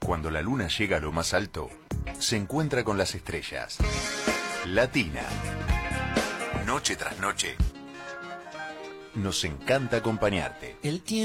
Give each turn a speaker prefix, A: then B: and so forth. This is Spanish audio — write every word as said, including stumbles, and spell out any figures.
A: Cuando la luna llega a lo más alto, se encuentra con las estrellas. Latina. Noche tras noche. Nos encanta acompañarte.
B: El tiempo